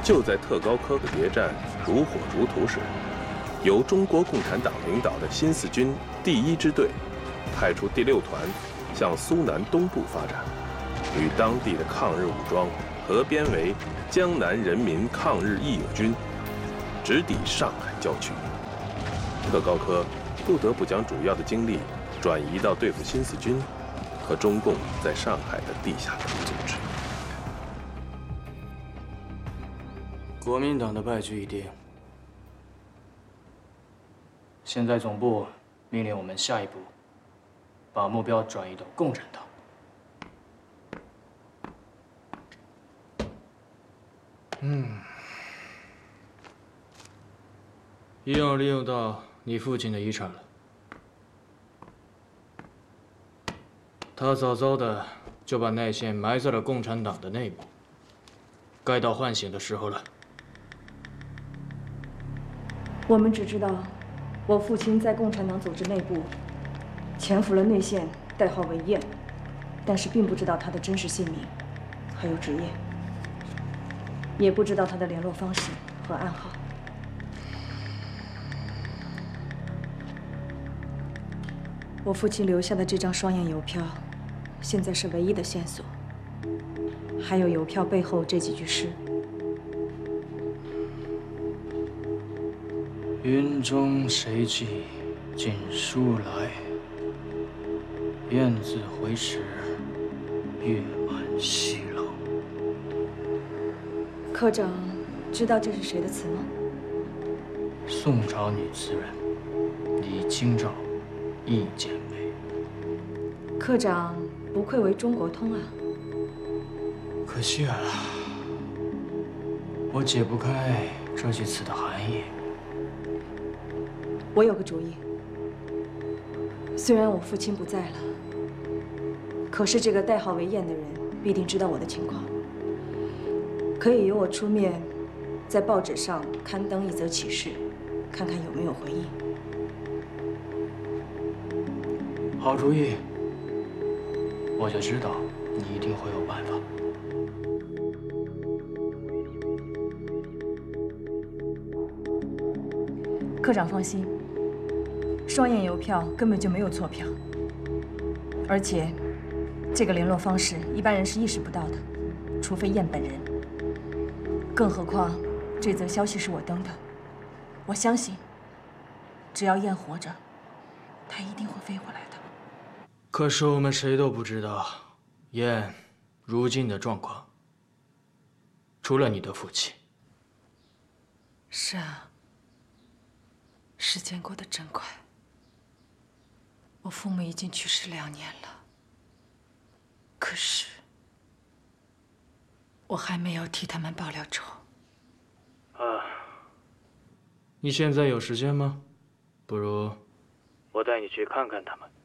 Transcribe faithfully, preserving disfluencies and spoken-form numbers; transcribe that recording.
就在特高科的谍战如火如荼时，由中国共产党领导的新四军第一支队派出第六团向苏南东部发展，与当地的抗日武装合编为江南人民抗日义勇军，直抵上海郊区。特高科不得不将主要的精力转移到对付新四军和中共在上海的地下党组织。 国民党的败局已定，现在总部命令我们下一步把目标转移到共产党。嗯，一样利用到你父亲的遗产了。他早早的就把内线埋在了共产党的内部，该到唤醒的时候了。 我们只知道，我父亲在共产党组织内部潜伏了内线，代号为燕，但是并不知道他的真实姓名，还有职业，也不知道他的联络方式和暗号。我父亲留下的这张双眼邮票，现在是唯一的线索。还有邮票背后这几句诗： 云中谁寄锦书来？雁字回时，月满西楼。 科长知道这是谁的词吗？ 宋朝女词人李清照，一剪梅。 科长不愧为中国通啊！ 可惜啊，我解不开这句词的含义。 我有个主意。虽然我父亲不在了，可是这个代号为燕的人必定知道我的情况，可以由我出面，在报纸上刊登一则启事，看看有没有回应。 好主意，我就知道你一定会有办法。 科长放心。双眼邮票根本就没有错票，而且这个联络方式一般人是意识不到的，除非燕本人。更何况这则消息是我登的，我相信只要燕活着，他一定会飞回来的。 可是我们谁都不知道燕如今的状况，除了你的父亲。 是啊，时间过得真快。我父母已经去世两年了，可是我还没有替他们报了仇。 啊，你现在有时间吗？不如我带你去看看他们。